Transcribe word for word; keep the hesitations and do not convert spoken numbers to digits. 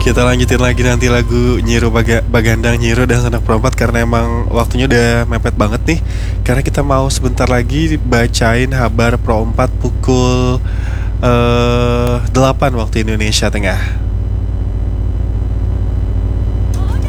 Kita lanjutin lagi nanti lagu Nyiro Baga Bagandang Nyiro dan Sanak Perempat karena emang waktunya udah mepet banget nih. Karena kita mau sebentar lagi bacain Habar Pro empat pukul eh, delapan waktu Indonesia Tengah.